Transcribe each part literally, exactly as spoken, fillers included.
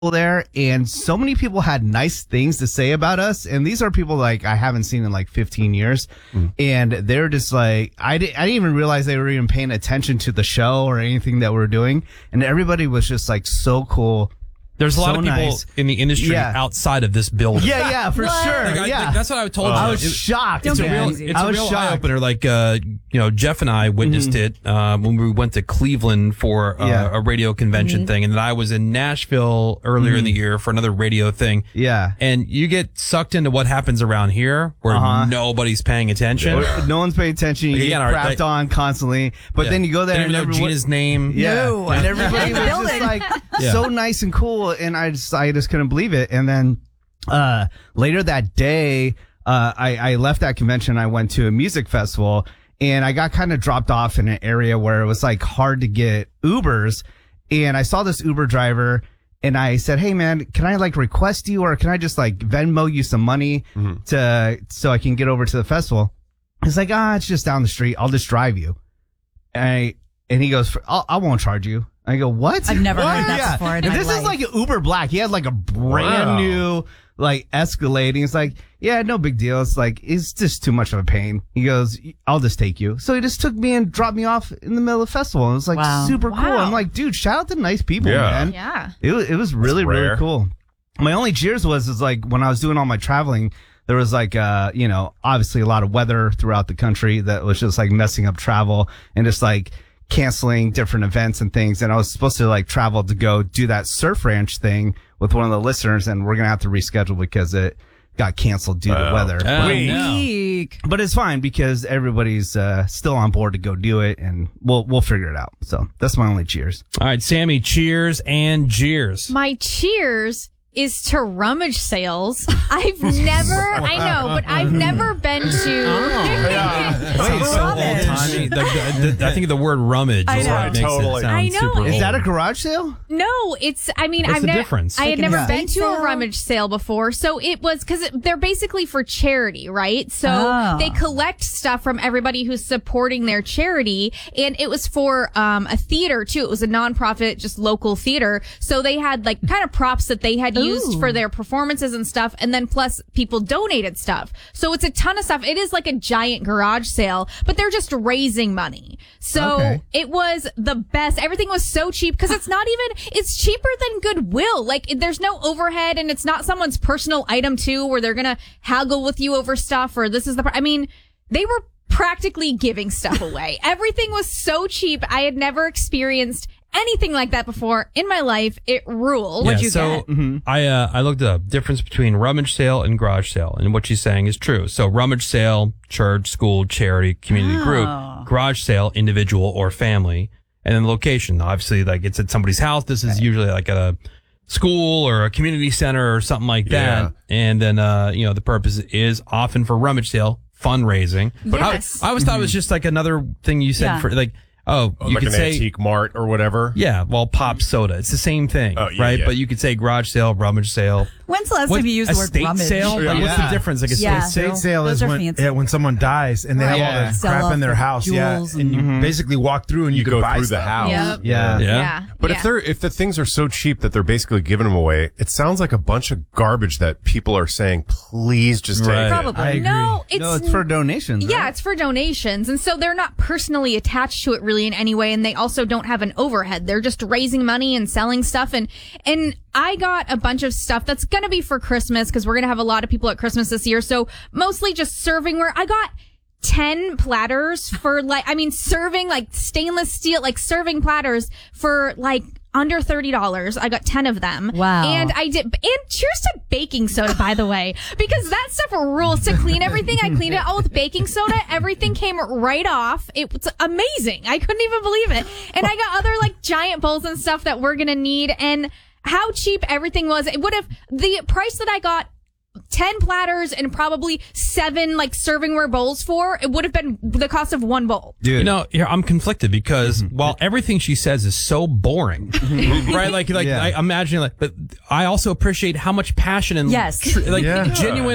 there, and so many people had nice things to say about us, and these are people like I haven't seen in like fifteen years, mm. and they're just like I, di- I didn't even realize they were even paying attention to the show or anything that we we're doing, and everybody was just like so cool. There's a lot so of people nice. in the industry yeah. outside of this building. Yeah, yeah, for what? sure. Like, I, yeah, like, that's what I told uh, you. I was it, shocked. It's man. a real, it's I a was real shocked. eye opener. Like, uh, you know, Jeff and I witnessed mm-hmm. it uh, when we went to Cleveland for uh, yeah. a radio convention mm-hmm. thing, and then I was in Nashville earlier mm-hmm. in the year for another radio thing. Yeah, and you get sucked into what happens around here, where uh-huh. nobody's paying attention. Yeah. No one's paying attention. You like, get crapped like, on constantly, but yeah. then you go there and know everyone, Gina's name. Yeah, no. and everybody was just like yeah. so nice and cool, and I just I just couldn't believe it. And then uh, later that day, uh, I, I left that convention. I went to a music festival, and I got kind of dropped off in an area where it was like hard to get Ubers. And I saw this Uber driver, and I said, "Hey man, can I like request you, or can I just like Venmo you some money mm-hmm. to so I can get over to the festival?" He's like, "Ah, it's just down the street. I'll just drive you." And I, and he goes, I'll, "I won't charge you." I go, "What?" I've never what? heard that yeah. before in and my this life. is like an Uber Black. He had like a brand wow. new like Escalade. He's like, "Yeah, no big deal. It's like it's just too much of a pain." He goes, "I'll just take you." So he just took me and dropped me off in the middle of the festival. It was like wow. super wow. cool. I'm like, dude, shout out to nice people, yeah. man. Yeah, it was it was really really cool. My only cheers was is like when I was doing all my traveling. There was like, uh, you know, obviously a lot of weather throughout the country that was just like messing up travel and just like canceling different events and things. And I was supposed to like travel to go do that surf ranch thing with one of the listeners, and we're going to have to reschedule because it got canceled due to oh. weather. Oh, but, no. but it's fine because everybody's uh, still on board to go do it, and we'll we'll figure it out. So that's my only cheers. All right, Sammy, cheers and jeers. my cheers is to rummage sales. I've never, I know, but I've never been to. Oh, yeah. Wait, so old-timey. The, the, the, I think the word rummage I is know. what makes Totally. it sound I know. super Is old. that a garage sale? No, it's, I mean, What's I've the never, difference? I had Like an never estate been to sale? a rummage sale before. So it was, cause it, they're basically for charity, right? So Oh. they collect stuff from everybody who's supporting their charity. And it was for, um, a theater too. It was a nonprofit, just local theater. So they had like kind of props that they had used Ooh. for their performances and stuff. And then plus people donated stuff. So it's a ton of stuff. It is like a giant garage sale, but they're just raising money. So Okay. it was the best. Everything was so cheap because it's not even, it's cheaper than Goodwill. Like there's no overhead, and it's not someone's personal item too, where they're going to haggle with you over stuff, or this is the, pr- I mean, they were practically giving stuff away. Everything was so cheap. I had never experienced anything like that before in my life. It ruled. Yeah, What'd you so get? Mm-hmm. I uh, I looked up difference between rummage sale and garage sale, and what she's saying is true. So rummage sale, church, school, charity, community Oh. group. Garage sale, individual or family, and then location. Obviously, like it's at somebody's house. This is usually like at a school or a community center or something like that. Yeah. And then uh, you know, the purpose is often for rummage sale fundraising. But Yes. I, I always thought it was just like another thing you said Yeah. for like. Oh, you like could an say antique mart or whatever. yeah, well, pop soda. It's the same thing, Oh, yeah, right? yeah. But you could say garage sale, rummage sale. When's the last What, time you used the word estate rummage? sale? Like, what's the Yeah. difference? Like a Yeah. estate sale? Estate sale Those is are when fancy. yeah, when someone dies and they have Right. all that Sell crap off in their the house, yeah, jewels and you and- basically walk through and you, You can go buy through stuff. the house. Yep. Yeah. Yeah. Yeah. But yeah. if they're if the things are so cheap that they're basically giving them away, it sounds like a bunch of garbage that people are saying, please just take Right. it. Probably. I agree. no, it's, No, it's for donations. Yeah, right? it's for donations. And so they're not personally attached to it really in any way. And they also don't have an overhead. They're just raising money and selling stuff. And, and I got a bunch of stuff that's going to be for Christmas because we're going to have a lot of people at Christmas this year. So mostly just servingware. I got ten platters for like, I mean, serving like stainless steel, like serving platters for like under thirty dollars. I got ten of them. Wow. And I did, and cheers to baking soda, by the way, because that stuff rules to clean everything. I cleaned it all with baking soda. Everything came right off. It was amazing. I couldn't even believe it. And I got other like giant bowls and stuff that we're going to need. And how cheap everything was. It would have, the price that I got ten platters and probably seven like servingware bowls for, it would have been the cost of one bowl. Dude. You know, here I'm conflicted because while everything she says is so boring, right? Like, like Yeah. I imagine, like, but I also appreciate how much passion and Yes. tr- like Yeah. genuine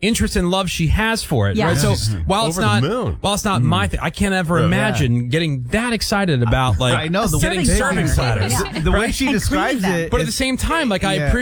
interest and love she has for it. Yeah. Right? So She's while it's over the not moon. while it's not my thing, I can't ever imagine getting that excited about like I know the getting Serving serving platters. platters. Yeah. the way she And describes cleaning them. it. But at it- the same time, like I Yeah. appreciate